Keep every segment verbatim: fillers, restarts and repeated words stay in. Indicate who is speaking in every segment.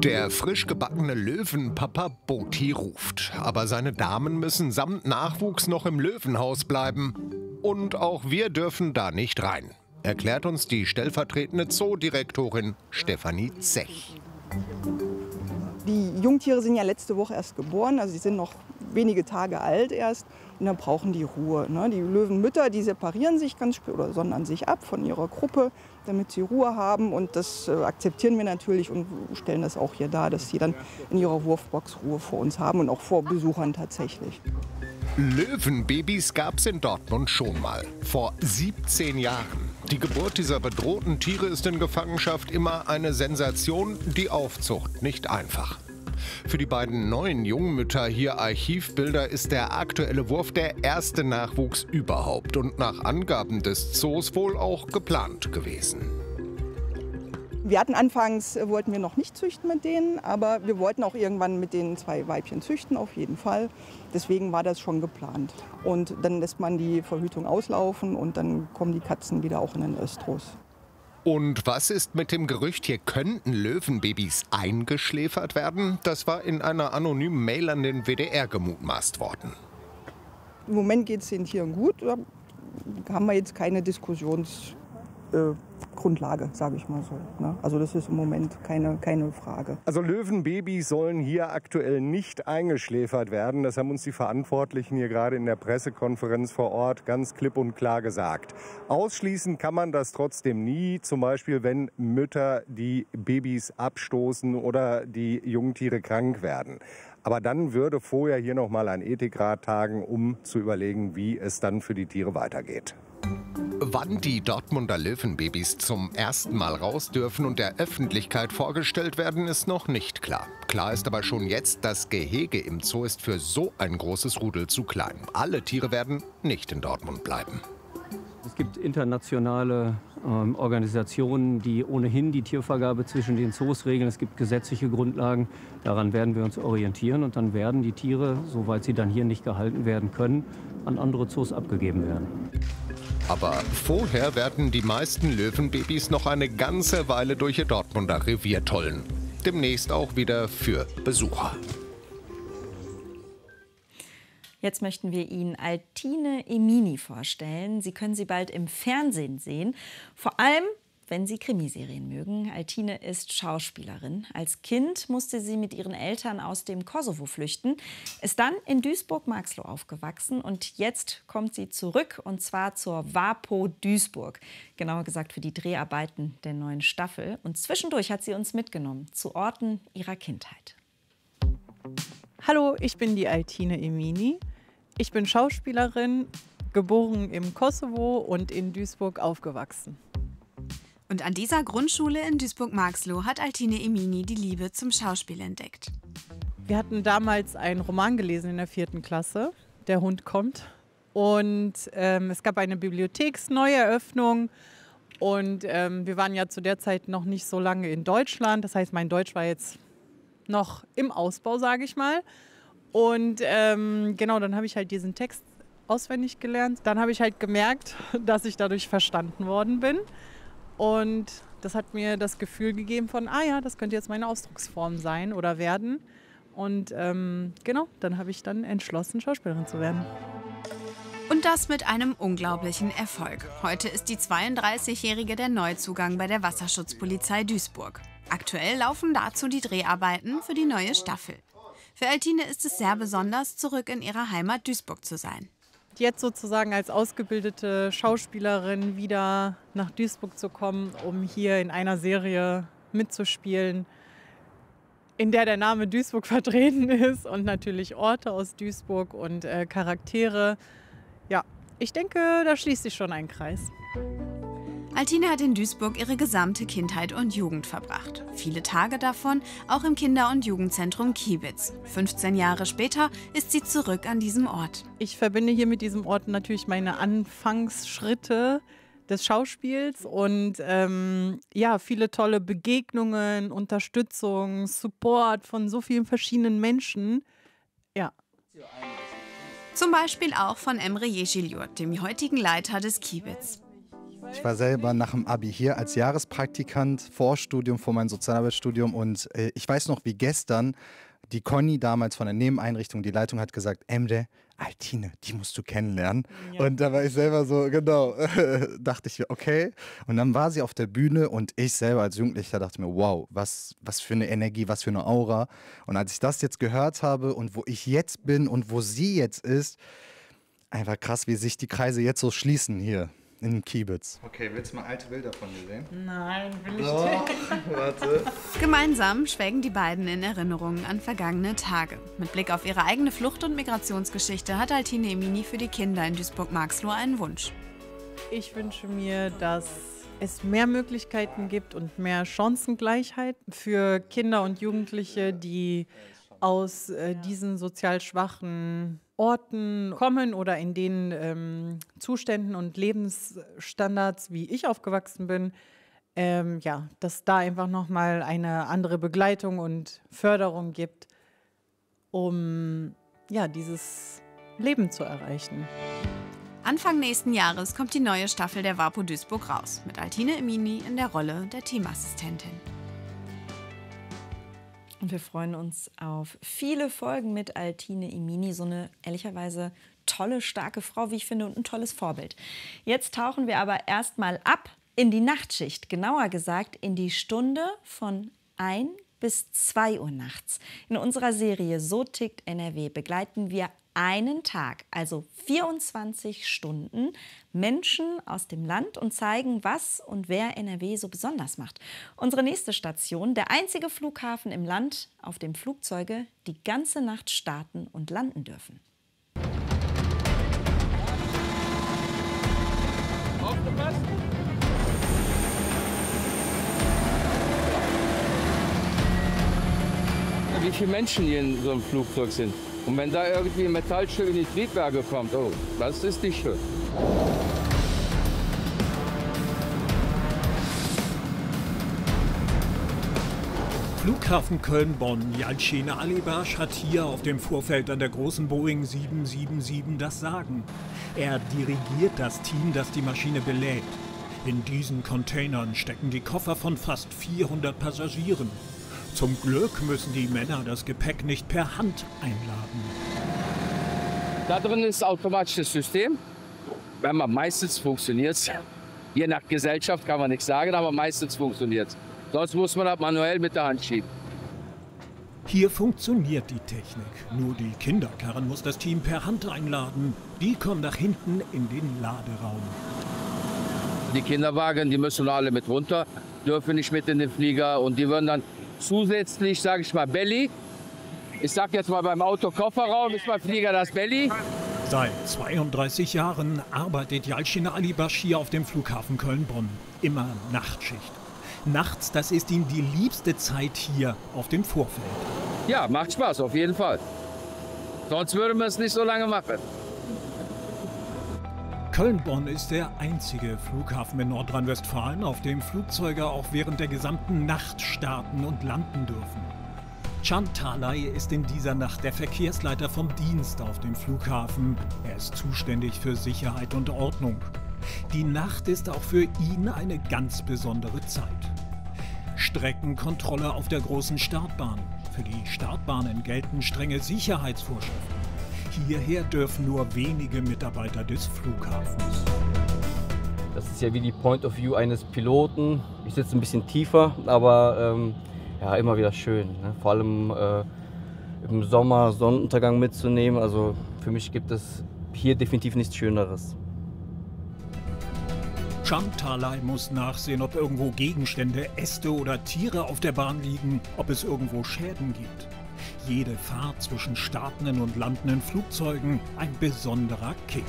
Speaker 1: Der frisch gebackene Löwenpapa Boti ruft. Aber seine Damen müssen samt Nachwuchs noch im Löwenhaus bleiben. Und auch wir dürfen da nicht rein, erklärt uns die stellvertretende Zoodirektorin Stefanie Zech.
Speaker 2: Die Jungtiere sind ja letzte Woche erst geboren, also sie sind noch wenige Tage alt erst und dann brauchen die Ruhe. Ne? Die Löwenmütter, die separieren sich ganz oder sondern sich ab von ihrer Gruppe, damit sie Ruhe haben, und das äh, akzeptieren wir natürlich und stellen das auch hier dar, dass sie dann in ihrer Wurfbox Ruhe vor uns haben und auch vor Besuchern tatsächlich.
Speaker 1: Löwenbabys gab es in Dortmund schon mal, vor siebzehn Jahren. Die Geburt dieser bedrohten Tiere ist in Gefangenschaft immer eine Sensation, die Aufzucht nicht einfach. Für die beiden neuen Jungmütter hier Archivbilder ist der aktuelle Wurf der erste Nachwuchs überhaupt und nach Angaben des Zoos wohl auch geplant gewesen.
Speaker 2: Wir hatten anfangs, wollten wir noch nicht züchten mit denen, aber wir wollten auch irgendwann mit den zwei Weibchen züchten, auf jeden Fall. Deswegen war das schon geplant. Und dann lässt man die Verhütung auslaufen und dann kommen die Katzen wieder auch in den Östrus.
Speaker 1: Und was ist mit dem Gerücht, hier könnten Löwenbabys eingeschläfert werden? Das war in einer anonymen Mail an den W D R gemutmaßt worden.
Speaker 2: Im Moment geht es den Tieren gut. Da haben wir jetzt keine Diskussionsgrundlage, äh, sage ich mal so. Ne? Also das ist im Moment keine, keine Frage.
Speaker 3: Also Löwenbabys sollen hier aktuell nicht eingeschläfert werden. Das haben uns die Verantwortlichen hier gerade in der Pressekonferenz vor Ort ganz klipp und klar gesagt. Ausschließen kann man das trotzdem nie. Zum Beispiel, wenn Mütter die Babys abstoßen oder die Jungtiere krank werden. Aber dann würde vorher hier noch mal ein Ethikrat tagen, um zu überlegen, wie es dann für die Tiere weitergeht.
Speaker 1: Wann die Dortmunder Löwenbabys zum ersten Mal raus dürfen und der Öffentlichkeit vorgestellt werden, ist noch nicht klar. Klar ist aber schon jetzt, das Gehege im Zoo ist für so ein großes Rudel zu klein. Alle Tiere werden nicht in Dortmund bleiben.
Speaker 4: Es gibt internationale ähm, Organisationen, die ohnehin die Tiervergabe zwischen den Zoos regeln. Es gibt gesetzliche Grundlagen. Daran werden wir uns orientieren. Und dann werden die Tiere, soweit sie dann hier nicht gehalten werden können, an andere Zoos abgegeben werden.
Speaker 1: Aber vorher werden die meisten Löwenbabys noch eine ganze Weile durch ihr Dortmunder Revier tollen. Demnächst auch wieder für Besucher.
Speaker 5: Jetzt möchten wir Ihnen Altine Emini vorstellen. Sie können sie bald im Fernsehen sehen. Vor allem, wenn Sie Krimiserien mögen. Altine ist Schauspielerin. Als Kind musste sie mit ihren Eltern aus dem Kosovo flüchten, ist dann in Duisburg-Marxloh aufgewachsen und jetzt kommt sie zurück, und zwar zur WaPo Duisburg. Genauer gesagt für die Dreharbeiten der neuen Staffel. Und zwischendurch hat sie uns mitgenommen zu Orten ihrer Kindheit.
Speaker 6: Hallo, ich bin die Altine Emini. Ich bin Schauspielerin, geboren im Kosovo und in Duisburg aufgewachsen.
Speaker 7: Und an dieser Grundschule in Duisburg-Marxloh hat Altine Emini die Liebe zum Schauspiel entdeckt.
Speaker 6: Wir hatten damals einen Roman gelesen in der vierten Klasse, Der Hund kommt. Und ähm, es gab eine Bibliotheksneueröffnung. Und ähm, wir waren ja zu der Zeit noch nicht so lange in Deutschland. Das heißt, mein Deutsch war jetzt noch im Ausbau, sage ich mal. Und ähm, genau, dann habe ich halt diesen Text auswendig gelernt. Dann habe ich halt gemerkt, dass ich dadurch verstanden worden bin. Und das hat mir das Gefühl gegeben von, ah ja, das könnte jetzt meine Ausdrucksform sein oder werden. Und ähm, genau, dann habe ich dann entschlossen, Schauspielerin zu werden.
Speaker 7: Und das mit einem unglaublichen Erfolg. Heute ist die zweiunddreißigjährige der Neuzugang bei der Wasserschutzpolizei Duisburg. Aktuell laufen dazu die Dreharbeiten für die neue Staffel. Für Altine ist es sehr besonders, zurück in ihrer Heimat Duisburg zu sein.
Speaker 6: Jetzt sozusagen als ausgebildete Schauspielerin wieder nach Duisburg zu kommen, um hier in einer Serie mitzuspielen, in der der Name Duisburg vertreten ist und natürlich Orte aus Duisburg und äh, Charaktere. Ja, ich denke, da schließt sich schon ein Kreis.
Speaker 7: Altine hat in Duisburg ihre gesamte Kindheit und Jugend verbracht. Viele Tage davon auch im Kinder- und Jugendzentrum Kiebitz. fünfzehn Jahre später ist sie zurück an diesem Ort.
Speaker 6: Ich verbinde hier mit diesem Ort natürlich meine Anfangsschritte des Schauspiels und ähm, ja, viele tolle Begegnungen, Unterstützung, Support von so vielen verschiedenen Menschen. Ja.
Speaker 7: Zum Beispiel auch von Emre Yeşilyurt, dem heutigen Leiter des Kiebitz.
Speaker 8: Ich war selber nach dem Abi hier als Jahrespraktikant, Vorstudium vor meinem Sozialarbeitsstudium und äh, ich weiß noch wie gestern, die Conny damals von der Nebeneinrichtung, die Leitung hat gesagt, Emre, Altine, die musst du kennenlernen. Ja. Und da war ich selber so, genau, dachte ich mir, okay. Und dann war sie auf der Bühne und ich selber als Jugendlicher dachte mir, wow, was, was für eine Energie, was für eine Aura. Und als ich das jetzt gehört habe und wo ich jetzt bin und wo sie jetzt ist, einfach krass, wie sich die Kreise jetzt so schließen hier in Kiebitz. Okay, willst du mal alte Bilder von mir sehen?
Speaker 6: Nein, will ich
Speaker 8: Doch, warte.
Speaker 7: Gemeinsam schwelgen die beiden in Erinnerungen an vergangene Tage. Mit Blick auf ihre eigene Flucht- und Migrationsgeschichte hat Altine Emini für die Kinder in Duisburg-Marxloh einen Wunsch.
Speaker 6: Ich wünsche mir, dass es mehr Möglichkeiten gibt und mehr Chancengleichheit für Kinder und Jugendliche, die aus äh, diesen sozial schwachen Orten kommen oder in den ähm, Zuständen und Lebensstandards, wie ich aufgewachsen bin, ähm, ja, dass da einfach nochmal eine andere Begleitung und Förderung gibt, um ja, dieses Leben zu erreichen.
Speaker 7: Anfang nächsten Jahres kommt die neue Staffel der WAPO Duisburg raus, mit Altine Emini in der Rolle der Teamassistentin.
Speaker 5: Und wir freuen uns auf viele Folgen mit Altine Emini, so eine ehrlicherweise tolle, starke Frau, wie ich finde, und ein tolles Vorbild. Jetzt tauchen wir aber erstmal ab in die Nachtschicht, genauer gesagt in die Stunde von ein bis zwei Uhr nachts. In unserer Serie So tickt N R W begleiten wir einen Tag, also vierundzwanzig Stunden, Menschen aus dem Land und zeigen, was und wer N R W so besonders macht. Unsere nächste Station, der einzige Flughafen im Land, auf dem Flugzeuge die ganze Nacht starten und landen dürfen.
Speaker 9: Aufgepasst! Wie viele Menschen hier in so einem Flugzeug sind. Und wenn da irgendwie ein Metallstück in die Triebwerke kommt, oh, das ist nicht schön.
Speaker 10: Flughafen Köln-Bonn. Yalcin Alibash hat hier auf dem Vorfeld an der großen Boeing sieben sieben sieben das Sagen. Er dirigiert das Team, das die Maschine belädt. In diesen Containern stecken die Koffer von fast vierhundert Passagieren. Zum Glück müssen die Männer das Gepäck nicht per Hand einladen.
Speaker 9: Da drin ist automatisches System. Wenn man meistens funktioniert es. Je nach Gesellschaft kann man nichts sagen, aber meistens funktioniert es. Sonst muss man das manuell mit der Hand schieben.
Speaker 10: Hier funktioniert die Technik. Nur die Kinderkarren muss das Team per Hand einladen. Die kommen nach hinten in den Laderaum.
Speaker 9: Die Kinderwagen, die müssen alle mit runter, dürfen nicht mit in den Flieger. Und die würden dann zusätzlich, sage ich mal, Belly. Ich sag jetzt mal beim Auto Kofferraum, ist beim Flieger das Belly.
Speaker 10: Seit zweiunddreißig Jahren arbeitet Yalcin Alibash hier auf dem Flughafen Köln-Bonn. Immer Nachtschicht. Nachts, das ist ihm die liebste Zeit hier auf dem Vorfeld.
Speaker 9: Ja, macht Spaß, auf jeden Fall. Sonst würden wir es nicht so lange machen.
Speaker 10: Köln-Bonn ist der einzige Flughafen in Nordrhein-Westfalen, auf dem Flugzeuge auch während der gesamten Nacht starten und landen dürfen. Can Talay ist in dieser Nacht der Verkehrsleiter vom Dienst auf dem Flughafen. Er ist zuständig für Sicherheit und Ordnung. Die Nacht ist auch für ihn eine ganz besondere Zeit. Streckenkontrolle auf der großen Startbahn. Für die Startbahnen gelten strenge Sicherheitsvorschriften. Hierher dürfen nur wenige Mitarbeiter des Flughafens.
Speaker 11: Das ist ja wie die Point of View eines Piloten. Ich sitze ein bisschen tiefer, aber ähm, ja, immer wieder schön. Ne? Vor allem äh, im Sommer Sonnenuntergang mitzunehmen. Also für mich gibt es hier definitiv nichts Schöneres.
Speaker 10: Can Talay muss nachsehen, ob irgendwo Gegenstände, Äste oder Tiere auf der Bahn liegen, ob es irgendwo Schäden gibt. Jede Fahrt zwischen startenden und landenden Flugzeugen ein besonderer Kick.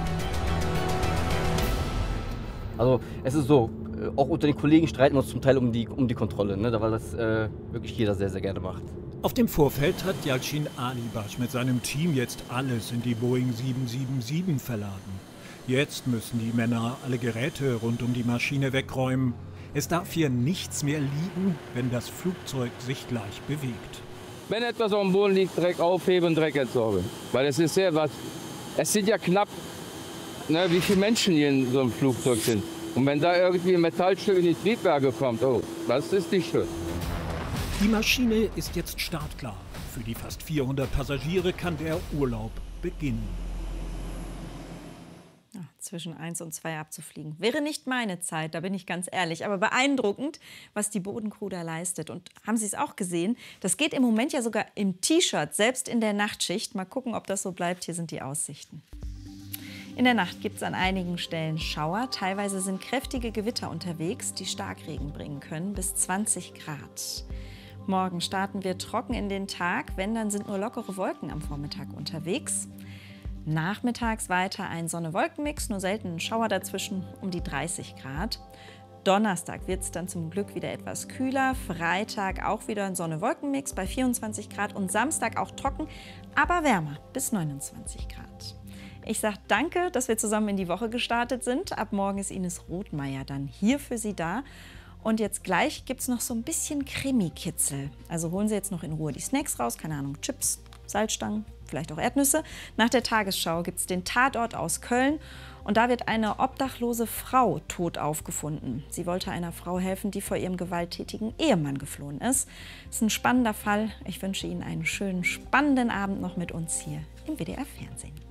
Speaker 11: Also es ist so, auch unter den Kollegen streiten wir uns zum Teil um die, um die Kontrolle, ne? Weil das äh, wirklich jeder sehr, sehr gerne macht.
Speaker 10: Auf dem Vorfeld hat Yalcin Alibash mit seinem Team jetzt alles in die Boeing sieben sieben sieben verladen. Jetzt müssen die Männer alle Geräte rund um die Maschine wegräumen. Es darf hier nichts mehr liegen, wenn das Flugzeug sich gleich bewegt.
Speaker 9: Wenn etwas auf dem Boden liegt, Dreck aufheben, Dreck entsorgen. Weil es ist sehr was. Es sind ja knapp, ne, wie viele Menschen hier in so einem Flugzeug sind. Und wenn da irgendwie ein Metallstück in die Triebwerke kommt, oh, das ist nicht schön.
Speaker 10: Die Maschine ist jetzt startklar. Für die fast vierhundert Passagiere kann der Urlaub beginnen.
Speaker 5: Ja, zwischen eins und zwei abzufliegen. Wäre nicht meine Zeit, da bin ich ganz ehrlich. Aber beeindruckend, was die Bodencrew da leistet. Und haben Sie es auch gesehen? Das geht im Moment ja sogar im T-Shirt, selbst in der Nachtschicht. Mal gucken, ob das so bleibt. Hier sind die Aussichten. In der Nacht gibt es an einigen Stellen Schauer. Teilweise sind kräftige Gewitter unterwegs, die Starkregen bringen können, bis zwanzig Grad. Morgen starten wir trocken in den Tag. Wenn, dann sind nur lockere Wolken am Vormittag unterwegs. Nachmittags weiter ein Sonne-Wolken-Mix, nur selten ein Schauer dazwischen, um die dreißig Grad. Donnerstag wird es dann zum Glück wieder etwas kühler. Freitag auch wieder ein Sonne-Wolken-Mix bei vierundzwanzig Grad und Samstag auch trocken, aber wärmer bis neunundzwanzig Grad. Ich sage danke, dass wir zusammen in die Woche gestartet sind. Ab morgen ist Ines Rothmeier dann hier für Sie da. Und jetzt gleich gibt es noch so ein bisschen Krimi-Kitzel. Also holen Sie jetzt noch in Ruhe die Snacks raus, keine Ahnung, Chips, Salzstangen, vielleicht auch Erdnüsse. Nach der Tagesschau gibt es den Tatort aus Köln. Und da wird eine obdachlose Frau tot aufgefunden. Sie wollte einer Frau helfen, die vor ihrem gewalttätigen Ehemann geflohen ist. Das ist ein spannender Fall. Ich wünsche Ihnen einen schönen, spannenden Abend noch mit uns hier im W D R Fernsehen.